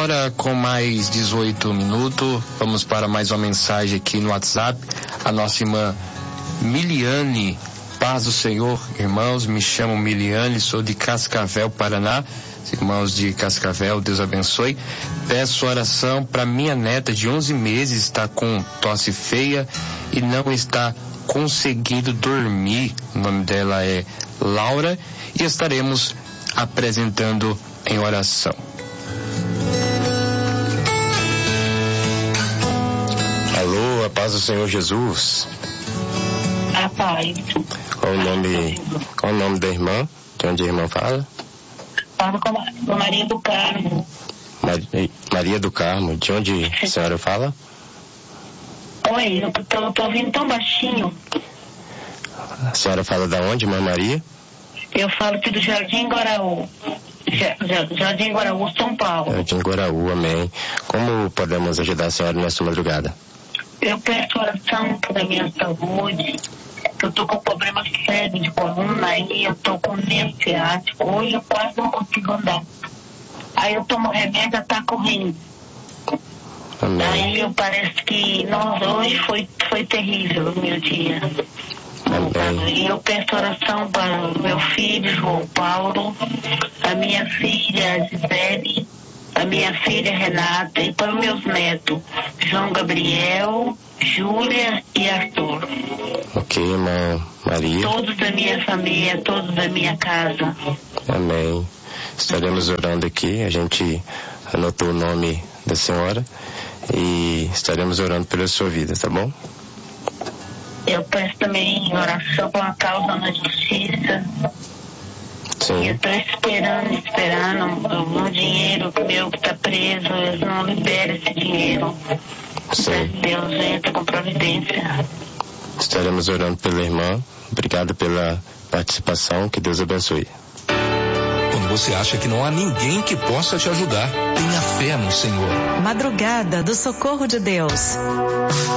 hora com mais 18 minutos. Vamos para mais uma mensagem aqui no WhatsApp. A nossa irmã Miliane. Paz do Senhor, irmãos. Me chamo Miliane, sou de Cascavel, Paraná. Irmãos de Cascavel, Deus abençoe. Peço oração para minha neta de 11 meses, está com tosse feia e não está conseguindo dormir. O nome dela é Laura e estaremos apresentando em oração. Alô, a paz do Senhor Jesus. A paz. Qual o nome da irmã? De onde a irmã fala? Falo com Maria do Carmo. Maria do Carmo, de onde a senhora fala? Oi, eu tô ouvindo tão baixinho. A senhora fala da onde, irmã Maria? Eu falo aqui do Jardim Guaraú. Jardim Guaraú, São Paulo. Jardim Guaraú, amém. Como podemos ajudar a senhora nessa madrugada? Eu peço oração pela minha saúde. Eu tô com problema sério de coluna e eu tô com nervo ciático. Hoje eu quase não consigo andar. Aí eu tomo remédio, já tá correndo. Amém. Aí parece que hoje foi terrível o meu dia. Amém. E eu peço oração para o meu filho, João Paulo, a minha filha Gisele, a minha filha Renata e para os meus netos, João Gabriel, Júlia e Arthur. Ok, irmã Maria. Todos da minha família, todos da minha casa. Amém. Estaremos orando aqui, a gente anotou o nome da senhora e estaremos orando pela sua vida, tá bom? Eu peço também oração para uma causa na justiça. Sim. Eu estou esperando um dinheiro meu que está preso, eles não liberam esse dinheiro. Sim. Deus entra com providência. Estaremos orando pela irmã. Obrigado pela participação. Que Deus abençoe. Quando você acha que não há ninguém que possa te ajudar, tenha fé no Senhor. Madrugada do Socorro de Deus.